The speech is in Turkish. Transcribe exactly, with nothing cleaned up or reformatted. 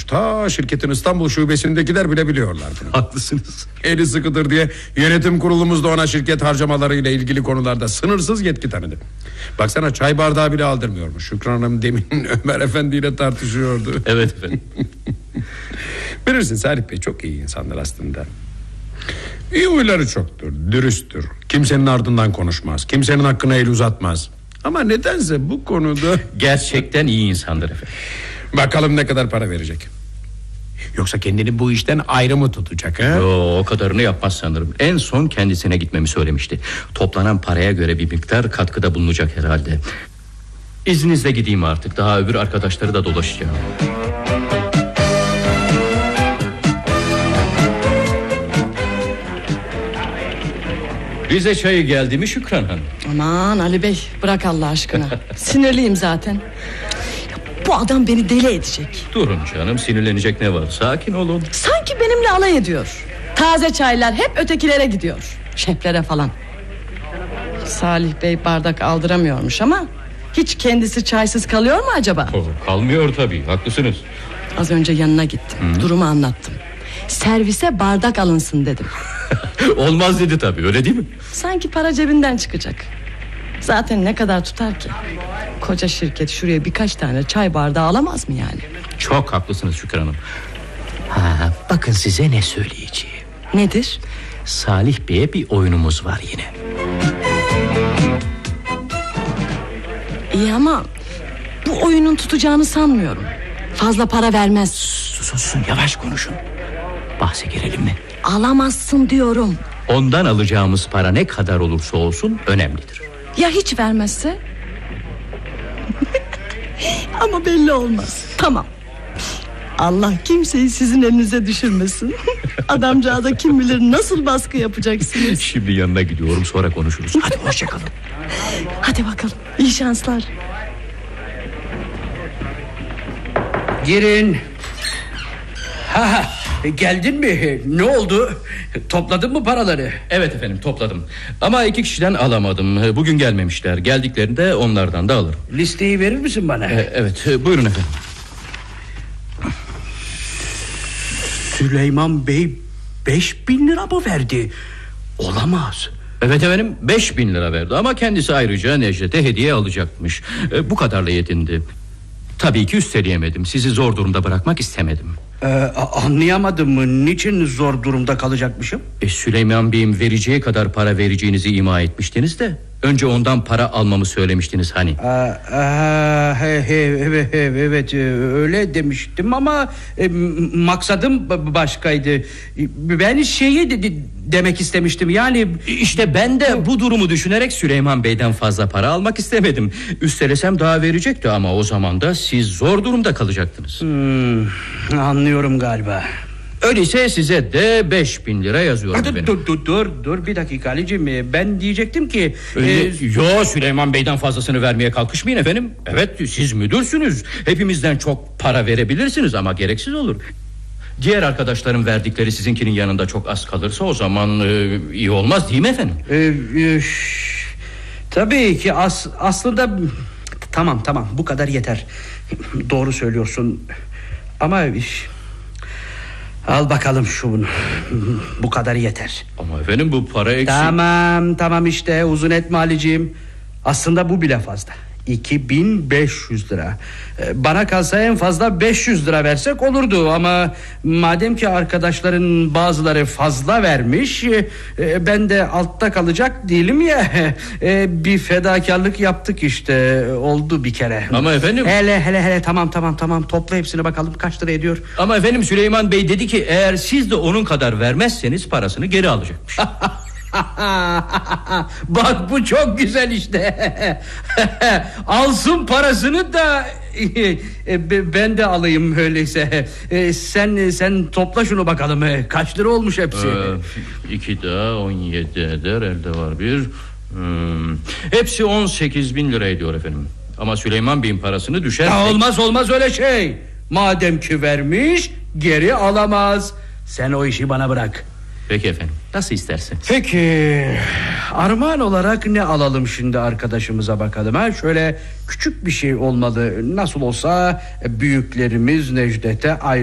Ta şirketin İstanbul şubesindekiler bile biliyorlar bunu. Haklısınız. Eli sıkıdır diye yönetim kurulumuz da ona şirket harcamalarıyla ilgili konularda sınırsız yetki tanıdı. Baksana, çay bardağı bile aldırmıyormuş. Şükran Hanım demin Ömer Efendi ile tartışıyordu. Evet efendim. Bilirsin Salih Bey çok iyi insanlar aslında. İyi huyları çoktur, dürüsttür. Kimsenin ardından konuşmaz, kimsenin hakkına el uzatmaz. Ama nedense bu konuda... Gerçekten iyi insandır efendim. Bakalım ne kadar para verecek. Yoksa kendini bu işten ayrı mı tutacak ha? Yo, o kadarını yapmaz sanırım. En son kendisine gitmemi söylemişti. Toplanan paraya göre bir miktar katkıda bulunacak herhalde. İzninizle gideyim artık. Daha öbür arkadaşları da dolaşacağım. Rize çayı geldi mi Şükran Hanım? Aman Ali Bey, bırak Allah aşkına. Sinirliyim zaten. Bu adam beni deli edecek. Durun canım, sinirlenecek ne var? Sakin olun. Sanki benimle alay ediyor. Taze çaylar hep ötekilere gidiyor. Şeflere falan. Salih Bey bardak aldıramıyormuş ama hiç kendisi çaysız kalıyor mu acaba? Oh, kalmıyor tabii, haklısınız. Az önce yanına gittim. Hı. Durumu anlattım. Servise bardak alınsın dedim. Olmaz dedi tabii, öyle değil mi? Sanki para cebinden çıkacak. Zaten ne kadar tutar ki? Koca şirket şuraya birkaç tane çay bardağı alamaz mı yani? Çok haklısınız Şükran Hanım. Ha, bakın size ne söyleyeceğim. Nedir? Salih Bey'e bir oyunumuz var yine. İyi ama bu oyunun tutacağını sanmıyorum. Fazla para vermez. Susun susun, yavaş konuşun. Bahse girelim mi? Alamazsın diyorum. Ondan alacağımız para ne kadar olursa olsun önemlidir. Ya hiç vermezse? Ama belli olmaz. Tamam. Allah kimseyi sizin elinize düşürmesin. Adamcağıza da kim bilir nasıl baskı yapacaksınız. Şimdi yanına gidiyorum, sonra konuşuruz. Hadi hoşçakalın. Hadi bakalım, iyi şanslar. Girin. Ha, geldin mi? Ne oldu? Topladın mı paraları? Evet efendim, topladım. Ama iki kişiden alamadım. Bugün gelmemişler. Geldiklerinde onlardan da alırım. Listeyi verir misin bana? Ee, evet, buyurun efendim. Süleyman Bey beş bin lira mı verdi? Olamaz. Evet efendim, beş bin lira verdi ama kendisi ayrıca Necdet'e hediye alacakmış. Ee, bu kadarla yetindi. Tabii ki üsteleyemedim. Sizi zor durumda bırakmak istemedim. Ee, anlayamadım mı? Niçin zor durumda kalacakmışım? E, Süleyman Bey'in vereceği kadar para vereceğinizi ima etmiştiniz de önce ondan para almamı söylemiştiniz hani. Aa, aa, he, he, evet, evet öyle demiştim ama e, maksadım başkaydı. Ben şeyi de, de, demek istemiştim yani. İşte ben de bu durumu düşünerek Süleyman Bey'den fazla para almak istemedim. Üstelesem daha verecekti ama o zaman da siz zor durumda kalacaktınız. Hmm, anlıyorum galiba. Öyleyse size de beş bin lira yazıyorum. Dur, benim. dur dur dur dur bir dakika Ali'cim, ben diyecektim ki Ee, e... Yo, Süleyman Bey'den fazlasını vermeye kalkışmayın efendim. Evet, siz müdürsünüz. Hepimizden çok para verebilirsiniz ama gereksiz olur. Diğer arkadaşların verdikleri sizinkinin yanında çok az kalırsa o zaman e, iyi olmaz değil mi efendim? E, e, tabii ki as, aslında tamam tamam bu kadar yeter. Doğru söylüyorsun ama al bakalım şunu. Bu kadar yeter. Ama efendim bu para eksik. Tamam tamam işte uzun etme Ali'ciğim. Aslında bu bile fazla. iki bin beş yüz lira. Bana kalsa en fazla beş yüz lira versek olurdu ama madem ki arkadaşların bazıları fazla vermiş, ben de altta kalacak değilim ya. Bir fedakarlık yaptık işte, oldu bir kere. Ama efendim hele hele hele tamam tamam tamam topla hepsini bakalım kaç lira ediyor. Ama efendim Süleyman Bey dedi ki eğer siz de onun kadar vermezseniz parasını geri alacakmış. Bak bu çok güzel işte. Alsın parasını da ben de alayım öyleyse. Sen sen topla şunu bakalım. Kaç lira olmuş hepsi? Ee, iki daha on yedi eder, elde var bir. Hmm. Hepsi on sekiz bin lira ediyor efendim. Ama Süleyman Bey'in parasını düşer. Ya olmaz olmaz öyle şey. Madem ki vermiş, geri alamaz. Sen o işi bana bırak. Peki efendim, nasıl istersen. Peki armağan olarak ne alalım şimdi arkadaşımıza bakalım ha? Şöyle küçük bir şey olmalı. Nasıl olsa büyüklerimiz Necdet'e ayrı